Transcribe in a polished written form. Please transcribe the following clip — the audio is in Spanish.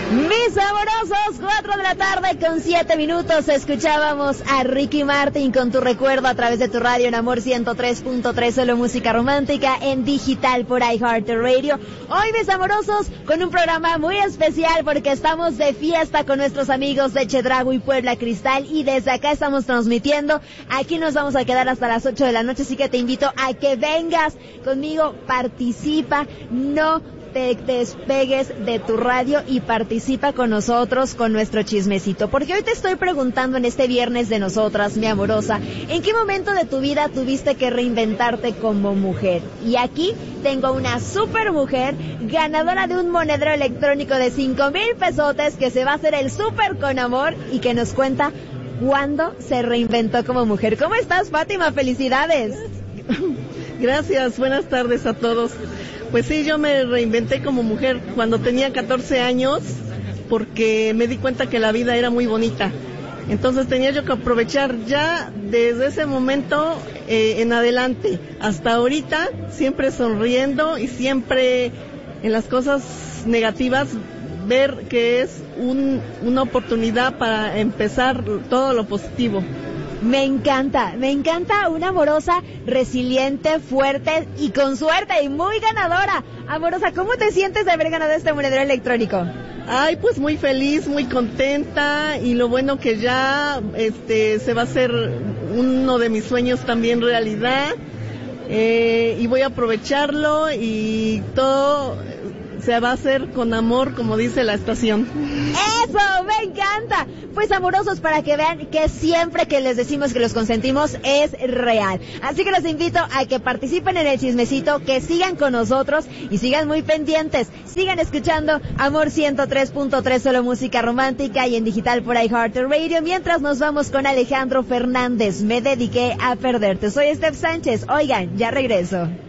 Mis amorosos, 4 de la tarde con 7 minutos. Escuchábamos a Ricky Martin con Tu Recuerdo a través de tu radio en Amor 103.3, solo música romántica en digital por iHeartRadio. Hoy, mis amorosos, con un programa muy especial porque estamos de fiesta con nuestros amigos de Chedraui Puebla Cristal y desde acá estamos transmitiendo. Aquí nos vamos a quedar hasta las 8 de la noche, así que te invito a que vengas conmigo, participa, no te despegues de tu radio y participa con nosotros con nuestro chismecito, porque hoy te estoy preguntando en este viernes de nosotras, mi amorosa, ¿en qué momento de tu vida tuviste que reinventarte como mujer? Y aquí tengo una super mujer, ganadora de un monedero electrónico de 5,000 pesotes, que se va a hacer el súper con amor y que nos cuenta cuándo se reinventó como mujer. ¿Cómo estás, Fátima? ¡Felicidades! Gracias, buenas tardes a todos. Pues sí, yo me reinventé como mujer cuando tenía 14 años porque me di cuenta que la vida era muy bonita. Entonces tenía yo que aprovechar ya desde ese momento en adelante. Hasta ahorita siempre sonriendo y siempre en las cosas negativas ver que es una oportunidad para empezar todo lo positivo. Me encanta una amorosa, resiliente, fuerte y con suerte y muy ganadora. Amorosa, ¿cómo te sientes de haber ganado este monedero electrónico? Ay, pues muy feliz, muy contenta y lo bueno que ya se va a hacer uno de mis sueños también realidad y voy a aprovecharlo y todo se va a hacer con amor, como dice la estación. ¡Eso! ¡Me encanta! Pues amorosos, para que vean que siempre que les decimos que los consentimos es real. Así que los invito a que participen en el chismecito, que sigan con nosotros y sigan muy pendientes. Sigan escuchando Amor 103.3, solo música romántica y en digital por iHeartRadio. Mientras nos vamos con Alejandro Fernández, Me dediqué a perderte. Soy Steph Sánchez. Oigan, ya regreso.